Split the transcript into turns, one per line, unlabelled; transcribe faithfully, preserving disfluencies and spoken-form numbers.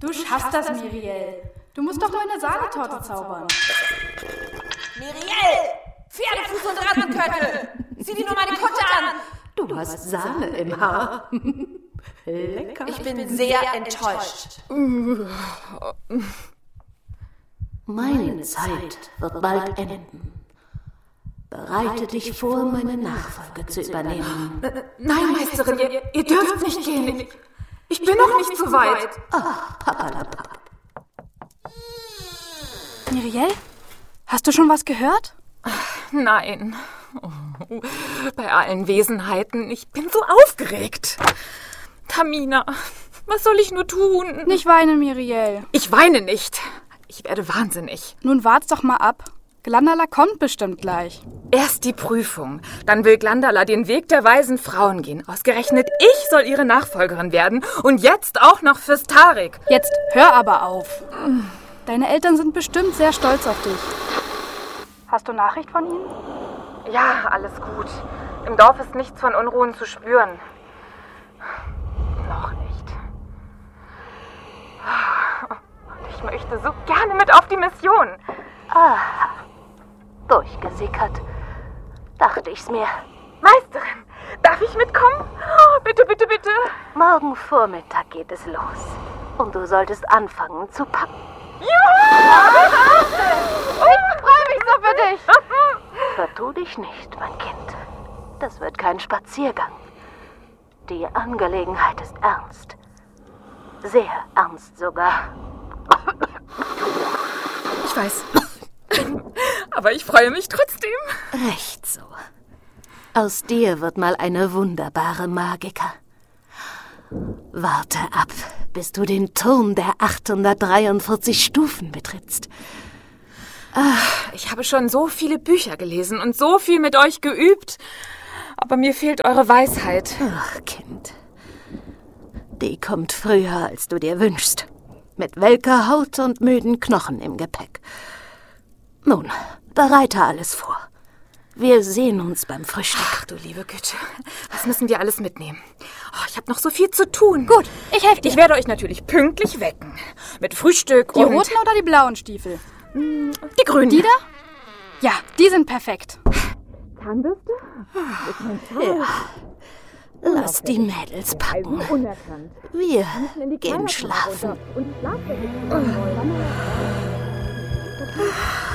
Du schaffst das, Miriel. Du musst doch nur eine Sahnetorte zaubern.
Miriel! Pferdefuß und Rattenköttel! Sieh dir nur meine Kutte an!
Du hast Sahne im Haar. Lecker.
Ich bin sehr enttäuscht.
Meine Zeit wird bald enden. Bereite dich vor, meine Nachfolge zu übernehmen.
Nein, Meisterin, ihr, ihr dürft nicht gehen. Ich bin noch nicht so weit.
Ach, Papalapap.
Miriel, hast du schon was gehört?
Nein. Oh, bei allen Wesenheiten, ich bin so aufgeregt. Tamina, was soll ich nur tun?
Nicht weinen, Miriel.
Ich weine nicht. Ich werde wahnsinnig.
Nun wart's doch mal ab. Glandala kommt bestimmt gleich.
Erst die Prüfung. Dann will Glandala den Weg der weisen Frauen gehen. Ausgerechnet ich soll ihre Nachfolgerin werden. Und jetzt auch noch fürs Tarik.
Jetzt hör aber auf. Deine Eltern sind bestimmt sehr stolz auf dich. Hast du Nachricht von ihnen?
Ja, alles gut. Im Dorf ist nichts von Unruhen zu spüren. Noch nicht. Ich möchte so gerne mit auf die Mission.
Ah, durchgesickert. Dachte ich's mir.
Meisterin, darf ich mitkommen? Oh, bitte, bitte, bitte.
Morgen Vormittag geht es los. Und du solltest anfangen zu packen.
Juhu!
Ich freue mich so für dich. Vertu dich nicht, mein Kind. Das wird kein Spaziergang. Die Angelegenheit ist ernst. Sehr ernst sogar.
Ich weiß. Aber ich freue mich trotzdem.
Recht so. Aus dir wird mal eine wunderbare Magiker. Warte ab, bis du den Turm der achthundertdreiundvierzig Stufen betrittst.
Ach, ich habe schon so viele Bücher gelesen und so viel mit euch geübt. Aber mir fehlt eure Weisheit.
Ach, Kind. Die kommt früher, als du dir wünschst. Mit welker Haut und müden Knochen im Gepäck. Nun, bereite alles vor. Wir sehen uns beim Frühstück.
Ach du liebe Güte, was müssen wir alles mitnehmen? Oh, ich habe noch so viel zu tun.
Gut, ich helfe dir.
Ich werde euch natürlich pünktlich wecken. Mit Frühstück
die
und...
Die roten oder die blauen Stiefel?
Die grünen.
Die da? Ja, die sind perfekt.
Zahnbürste?
Ja. Lass die Mädels packen. Wir gehen schlafen.
Und